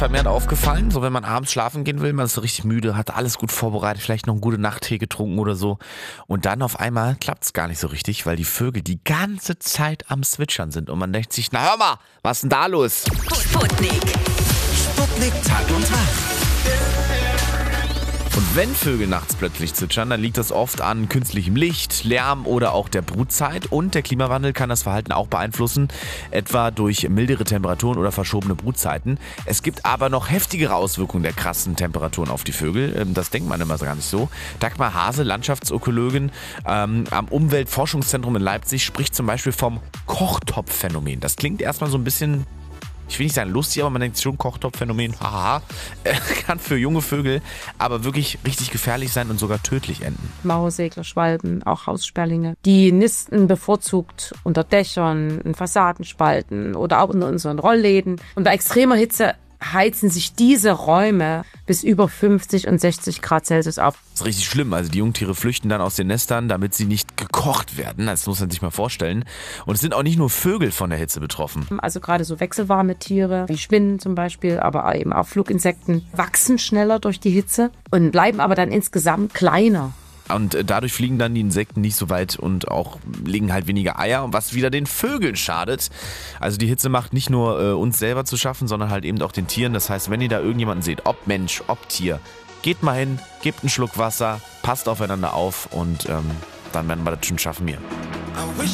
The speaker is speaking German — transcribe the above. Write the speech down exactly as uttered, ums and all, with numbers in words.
vermehrt aufgefallen, so wenn man abends schlafen gehen will, man ist so richtig müde, hat alles gut vorbereitet, vielleicht noch einen guten Nachttee getrunken oder so. Und dann auf einmal klappt es gar nicht so richtig, weil die Vögel die ganze Zeit am Zwitschern sind. Und man denkt sich, na hör mal, was ist denn da los? Sputnik. Sputnik Tag und Tag. Und wenn Vögel nachts plötzlich zwitschern, dann liegt das oft an künstlichem Licht, Lärm oder auch der Brutzeit. Und der Klimawandel kann das Verhalten auch beeinflussen, etwa durch mildere Temperaturen oder verschobene Brutzeiten. Es gibt aber noch heftigere Auswirkungen der krassen Temperaturen auf die Vögel. Das denkt man immer gar nicht so. Dagmar Hase, Landschaftsökologin ähm, am Umweltforschungszentrum in Leipzig, spricht zum Beispiel vom Kochtopfphänomen. Das klingt erstmal so ein bisschen... Ich will nicht sagen lustig, aber man denkt schon, Kochtopfphänomen, haha, kann für junge Vögel aber wirklich richtig gefährlich sein und sogar tödlich enden. Mauersegler, Schwalben, auch Haussperlinge. Die nisten bevorzugt unter Dächern, in Fassadenspalten oder auch in unseren Rollläden. Und bei extremer Hitze heizen sich diese Räume bis über fünfzig und sechzig Grad Celsius auf. Das ist richtig schlimm. Also die Jungtiere flüchten dann aus den Nestern, damit sie nicht gekocht werden. Das muss man sich mal vorstellen. Und es sind auch nicht nur Vögel von der Hitze betroffen. Also gerade so wechselwarme Tiere, wie Spinnen zum Beispiel, aber eben auch Fluginsekten, wachsen schneller durch die Hitze und bleiben aber dann insgesamt kleiner. Und dadurch fliegen dann die Insekten nicht so weit und auch legen halt weniger Eier, was wieder den Vögeln schadet. Also die Hitze macht nicht nur äh, uns selber zu schaffen, sondern halt eben auch den Tieren. Das heißt, wenn ihr da irgendjemanden seht, ob Mensch, ob Tier, geht mal hin, gebt einen Schluck Wasser, passt aufeinander auf und ähm, dann werden wir das schon schaffen hier.